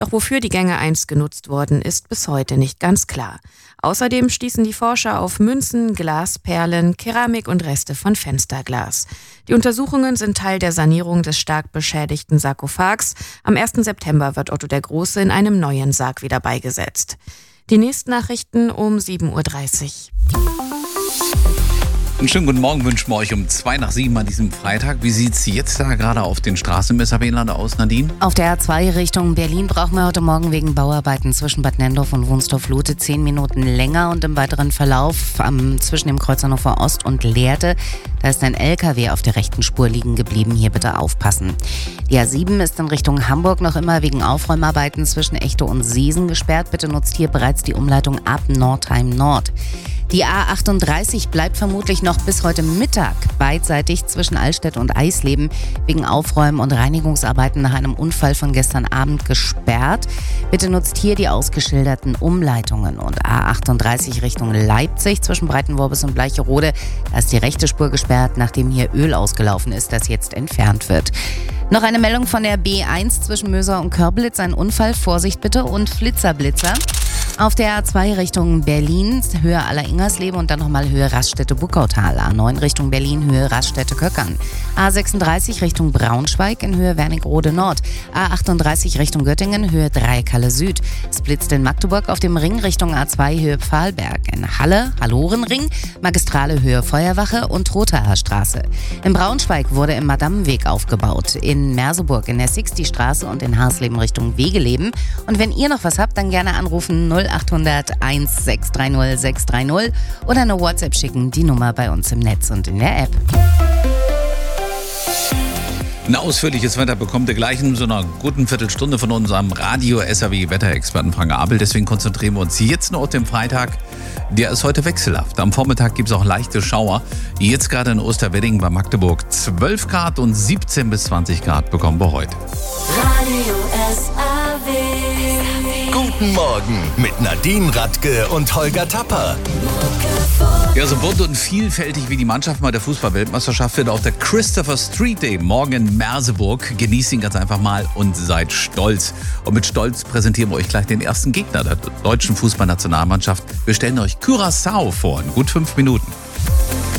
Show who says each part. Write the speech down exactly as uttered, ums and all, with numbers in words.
Speaker 1: Doch wofür die Gänge einst genutzt wurden, ist bis heute nicht ganz klar. Außerdem stießen die Forscher auf Münzen, Glasperlen, Keramik und Reste von Fensterglas. Die Untersuchungen sind Teil der Sanierung des stark beschädigten Sarkophags. Am ersten September wird Otto der Große in einem neuen Sarg wieder beigesetzt. Die nächsten Nachrichten um sieben Uhr dreißig.
Speaker 2: Einen schönen guten Morgen wünschen wir euch um zwei nach sieben an diesem Freitag. Wie sieht es jetzt da gerade auf den Straßen im S H B-Land aus, Nadine?
Speaker 3: Auf der A zwei Richtung Berlin brauchen wir heute Morgen wegen Bauarbeiten zwischen Bad Nenndorf und Wunstorf-Lute zehn Minuten länger und im weiteren Verlauf am, zwischen dem Kreuz Hannover Ost und Lehrte. Da ist ein L K W auf der rechten Spur liegen geblieben. Hier bitte aufpassen. Die A sieben ist in Richtung Hamburg noch immer wegen Aufräumarbeiten zwischen Echte und Seesen gesperrt. Bitte nutzt hier bereits die Umleitung ab Nordheim Nord. Die A achtunddreißig bleibt vermutlich noch bis heute Mittag beidseitig zwischen Allstedt und Eisleben wegen Aufräumen und Reinigungsarbeiten nach einem Unfall von gestern Abend gesperrt. Bitte nutzt hier die ausgeschilderten Umleitungen. Und A achtunddreißig Richtung Leipzig zwischen Breitenworbis und Bleicherode. Da ist die rechte Spur gesperrt, nachdem hier Öl ausgelaufen ist, das jetzt entfernt wird. Noch eine Meldung von der B eins zwischen Möser und Körblitz. Ein Unfall, Vorsicht bitte, und Flitzer-Blitzer. Auf der A zwei Richtung Berlin, Höhe Aller-Ingersleben und dann nochmal Höhe Raststätte-Buckautal. A neun Richtung Berlin, Höhe Raststätte-Köckern. A sechsunddreißig Richtung Braunschweig in Höhe Wernigerode Nord. A achtunddreißig Richtung Göttingen, Höhe Dreieckhalle Süd. Es blitzt in Magdeburg auf dem Ring Richtung A zwei, Höhe Pfahlberg. In Halle, Hallorenring, Magistrale Höhe Feuerwache und Rothaer Straße. In Braunschweig wurde im Madammenweg aufgebaut. In Merseburg in der Sixty-Straße und in Harsleben Richtung Wegeleben. Und wenn ihr noch was habt, dann gerne anrufen null achthundert eins sechs drei null sechs drei null oder eine WhatsApp schicken, die Nummer bei uns im Netz und in der App.
Speaker 2: Ein ausführliches Wetter bekommt ihr gleich in so einer guten Viertelstunde von unserem Radio-S H B-Wetterexperten Frank Abel. Deswegen konzentrieren wir uns jetzt nur auf den Freitag. Der ist heute wechselhaft. Am Vormittag gibt es auch leichte Schauer. Jetzt gerade in Osterwedding bei Magdeburg zwölf Grad und siebzehn bis zwanzig Grad bekommen wir heute.
Speaker 4: Radio S A W.
Speaker 5: Guten Morgen mit Nadine Radke und Holger Tapper.
Speaker 2: Ja, so bunt und vielfältig wie die Mannschaft bei der Fußball-Weltmeisterschaft wird auch der Christopher Street Day morgen in Merseburg. Genießt ihn ganz einfach mal und seid stolz. Und mit Stolz präsentieren wir euch gleich den ersten Gegner der deutschen Fußballnationalmannschaft. Wir stellen euch Curaçao vor in gut fünf Minuten.